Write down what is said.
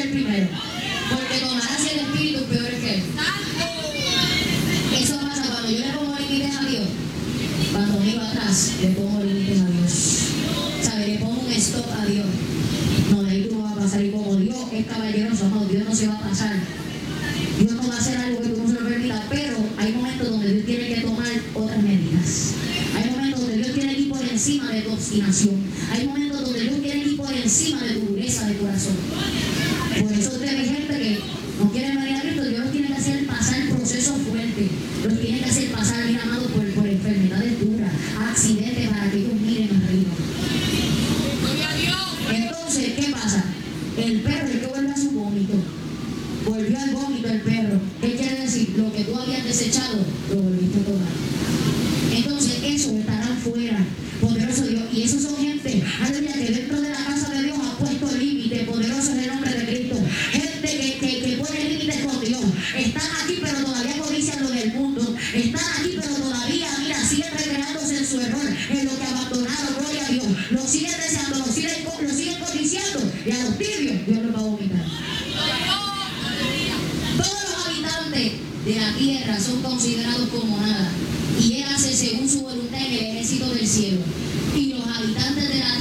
el primero. Porque tomarás el espíritu peor que él. Eso pasa cuando yo le pongo límites a Dios. Cuando miro atrás, le pongo límites a Dios. ¿Sabe? Le pongo un stop a Dios. No, de ahí tú no vas a pasar. Y como Dios es caballeroso, no, Dios no se va a pasar. Dios no va a hacer algo que tú no se lo permitas, pero hay momentos donde Dios tiene que tomar otras medidas. Hay momentos donde Dios tiene que ir por encima de tu obstinación. Hay momentos donde Dios tiene que ir por encima de tu dureza de corazón. Por eso usted ve gente que no quiere venir a Cristo. Dios los tiene que hacer pasar procesos fuertes. Los tiene que hacer pasar, mira, amado, por enfermedades duras, accidentes, para que ellos miren arriba. Entonces, ¿qué pasa? El perro es que vuelve a su vómito. Volvió al vómito el perro. ¿Qué quiere decir? Lo que tú habías desechado, lo volviste a tomar. Entonces, eso estarán fuera. Poderoso Dios. Y esos son gente, aleluya, que dentro de la casa de Dios ha puesto límite. Poderoso es el nombre de Cristo. Gente que pone límites con Dios. Están aquí, pero todavía codician lo del mundo. Están aquí, pero todavía, mira, siguen recreándose en su error, en lo que abandonaron. Gloria a Dios. Lo siguen deseando, lo siguen codiciando. Y a los tibios, Dios los va a vomitar. Todos los habitantes de la tierra son considerados como nada. Y Él hace según su voluntad en el ejército del cielo. Y los habitantes de la